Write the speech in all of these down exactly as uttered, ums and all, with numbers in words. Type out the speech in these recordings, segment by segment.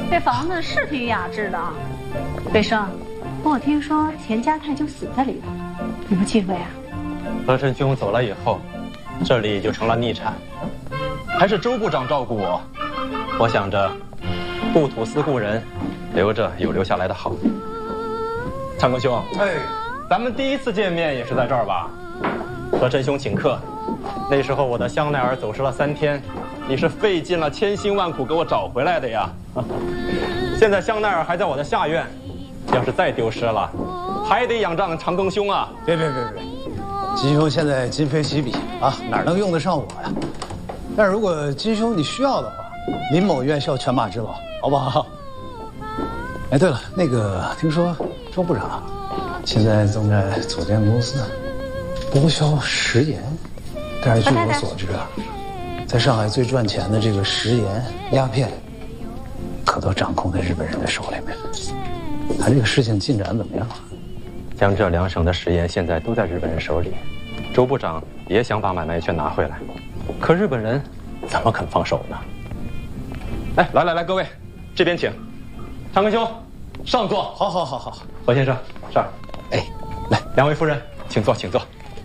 这房子是挺雅致的啊。北生，不过我听说钱家泰就死在里头，你不忌讳啊？ 和珅兄走了以后，这里就成了逆产，还是周部长照顾我。我想着，故土思故人，留着有留下来的好。长庚兄，哎，咱们第一次见面也是在这儿吧？和珅兄请客，那时候我的香奈儿走失了三天，你是费尽了千辛万苦给我找回来的呀。现在香奈儿还在我的下院，要是再丢失了，还得仰仗长庚兄啊！ 别别别别，金兄现在今非昔比啊，哪能用得上我呀？但是如果金兄你需要的话，林某愿效犬马之劳，好不好？哎，对了，那个听说周部长现在正在组建公司，剥销食盐，但是据我所知啊，在上海最赚钱的这个食盐鸦片，可都掌控在日本人的手里面。他这个事情进展怎么样？ 江浙两省的食盐现在都在日本人手里，周部长也想把买卖权拿回来，可日本人怎么肯放手呢？哎，来来来，各位，这边请。长庚兄，上座。 好，好，好，好。 何先生，这儿。 哎，来， 两位夫人，请坐，请坐。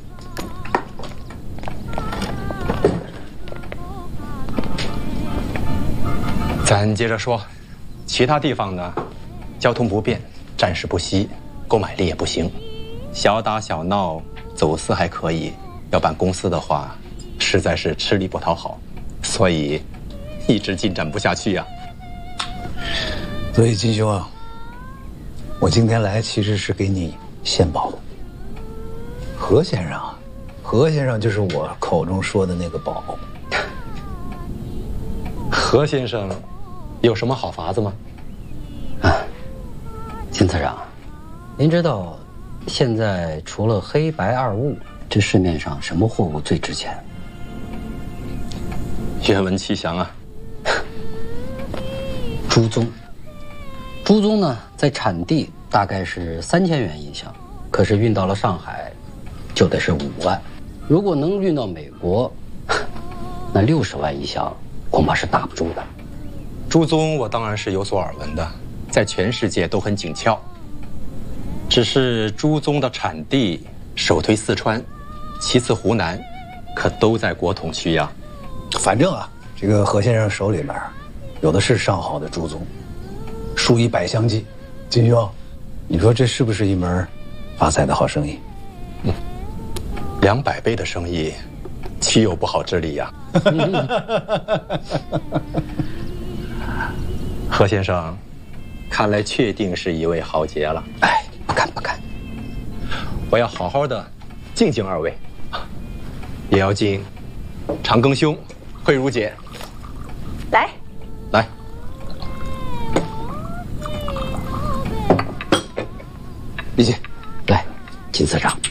咱接着说，其他地方呢，交通不便，战事不息，购买力也不行，小打小闹，走私还可以，要办公司的话，实在是吃力不讨好，所以一直进展不下去呀。 所以金兄啊，我今天来其实是给你献宝。何先生，何先生就是我口中说的那个宝。 何先生有什么好法子吗？ 啊，金次长，您知道现在除了黑白二物，这市面上什么货物最值钱？ 愿闻其详啊。 朱宗。朱宗呢，在产地大概是三千元一箱，可是运到了上海，就得是五万。如果能运到美国，那六十万一箱恐怕是打不住的。 朱宗我当然是有所耳闻的，在全世界都很紧俏。只是朱宗的产地首推四川，其次湖南，可都在国统区呀。 反正啊，这个何先生手里面有的是上好的朱宗，数以百箱计。金兄，你说这是不是一门发财的好生意？ 嗯，两百倍的生意，岂有不好之理呀？何先生，看来确定是一位豪杰了。 哎，不敢不敢， 我要好好的敬敬二位，也要敬长庚兄、慧茹姐。 来， 来。 李姐， 来，金司长。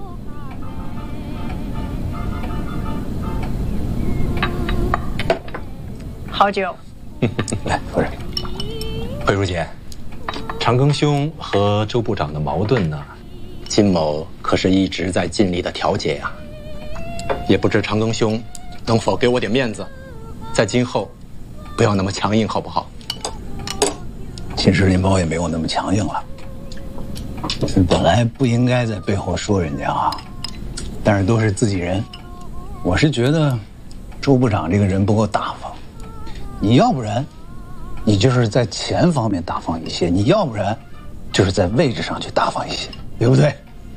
好酒。 来，夫人。 慧茹姐，长庚兄和周部长的矛盾呢，金某可是一直在尽力的调解呀。也不知长庚兄能否给我点面子，在今后不要那么强硬，好不好？ 其实林某也没有那么强硬了。本来不应该在背后说人家啊，但是都是自己人。我是觉得周部长这个人不够大方，你要不然你就是在钱方面大方一些，你要不然就是在位置上去大方一些，对不对？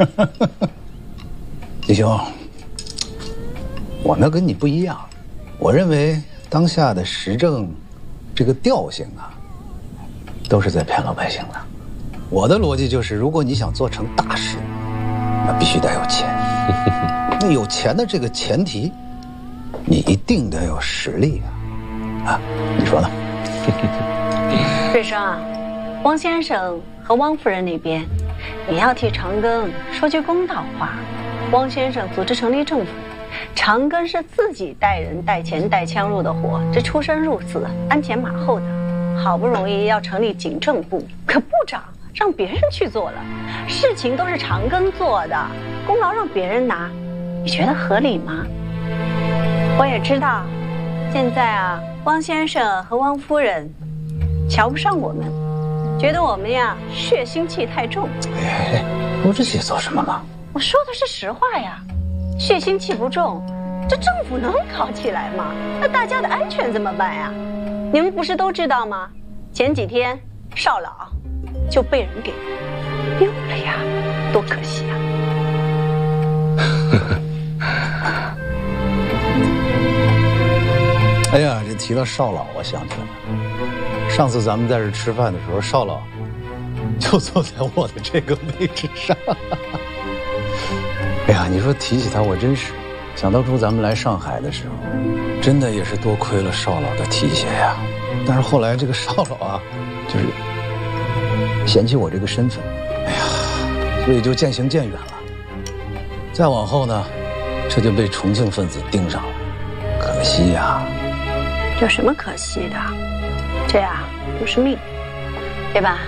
李兄，我呢跟你不一样，我认为当下的时政这个调性啊，都是在骗老百姓的。我的逻辑就是，如果你想做成大事，那必须得有钱。那有钱的这个前提，你一定得有实力啊！啊，你说呢？ 瑞生啊，汪先生和汪夫人那边，你要替长庚说句公道话。汪先生组织成立政府，长庚是自己带人带钱带枪入的伙，这出生入死，鞍前马后的，好不容易要成立警政部，可部长让别人去做了，事情都是长庚做的，功劳让别人拿，你觉得合理吗？我也知道，现在啊，汪先生和汪夫人瞧不上我们，觉得我们呀血腥气太重。 哎，说这些做什么嘛？ 我说的是实话呀，血腥气不重，这政府能搞起来吗？那大家的安全怎么办呀？你们不是都知道吗？前几天少老就被人给丢了呀，多可惜呀！ 哎呀，这提到少老，我想起来了，上次咱们在这吃饭的时候，少老就坐在我的这个位置上。哎呀，你说提起他，我真是想当初咱们来上海的时候，真的也是多亏了少老的提携呀。但是后来这个少老啊，就是嫌弃我这个身份，哎呀，所以就渐行渐远了。再往后呢，这就被重庆分子盯上了，可惜呀。 有什么可惜的？这呀都是命，对吧？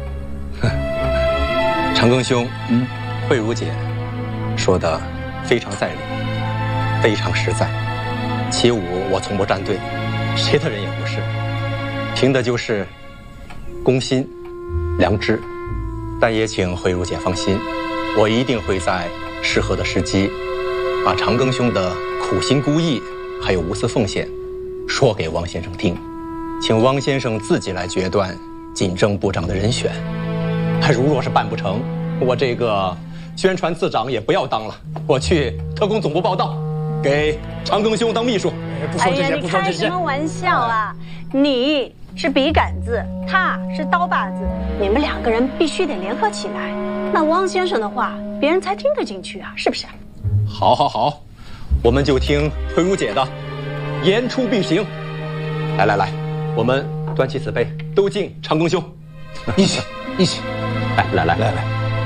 长庚兄，嗯，慧茹姐说的非常在理，非常实在。起舞我从不站队，谁的人也不是，凭的就是公心、良知。但也请慧茹姐放心，我一定会在适合的时机，把长庚兄的苦心孤诣还有无私奉献说给汪先生听，请汪先生自己来决断警政部长的人选。如若是办不成，我这个宣传次长也不要当了，我去特工总部报道，给长庚兄当秘书。 不说这些，不说这些。 哎呀，你开什么玩笑啊？你是笔杆子，他是刀把子，你们两个人必须得联合起来。那汪先生的话，别人才听得进去啊，是不是？ 好，好，好，我们就听慧茹姐的，言出必行。来来来，我们端起此杯，都敬长庚兄。 一起，一起。 来来来来来。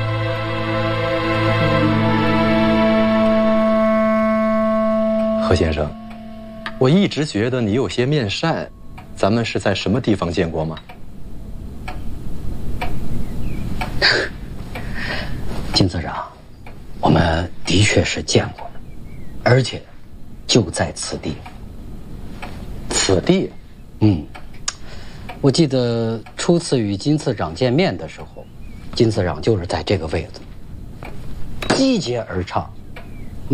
何先生，我一直觉得你有些面善，咱们是在什么地方见过吗？ 金次长，我们的确是见过的，而且就在此地。 此地？ 嗯，我记得初次与金次长见面的时候，金次长就是在这个位子，击节而唱，